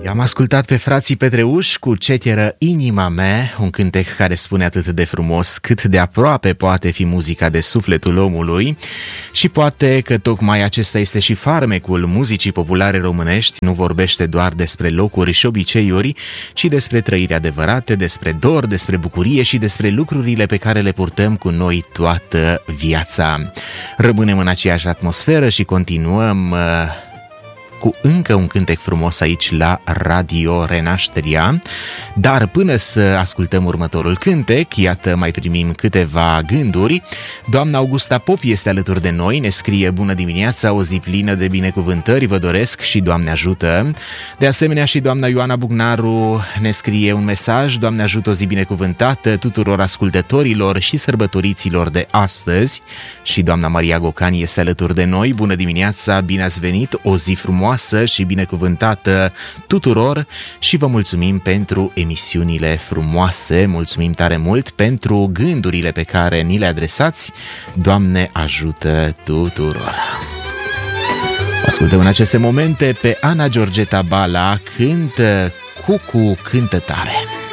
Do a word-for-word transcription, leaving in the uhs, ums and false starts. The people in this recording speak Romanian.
I-am ascultat pe frații Petreuși cu Cetieră inima mea, un cântec care spune atât de frumos cât de aproape poate fi muzica de sufletul omului și poate că tocmai acesta este și farmecul muzicii populare românești, nu vorbește doar despre locuri și obiceiuri, ci despre trăiri adevărate, despre dor, despre bucurie și despre lucrurile pe care le purtăm cu noi toată viața. Rămânem în aceeași atmosferă și continuăm cu încă un cântec frumos aici la Radio Renașterea. Dar până să ascultăm următorul cântec, iată, mai primim câteva gânduri. Doamna Augusta Pop este alături de noi, ne scrie: bună dimineața, o zi plină de binecuvântări vă doresc și Doamne ajută. De asemenea și doamna Ioana Bugnaru ne scrie un mesaj: Doamne ajută, o zi binecuvântată tuturor ascultătorilor și sărbătoriților de astăzi. Și doamna Maria Gocani este alături de noi, bună dimineața, bine ați venit, o zi frumoasă și binecuvântată tuturor și vă mulțumim pentru emisiunile frumoase, mulțumim tare mult pentru gândurile pe care ni le adresați. Doamne ajută tuturor! Ascultăm în aceste momente pe Ana Georgeta Bala, cântă Cucu cântă tare.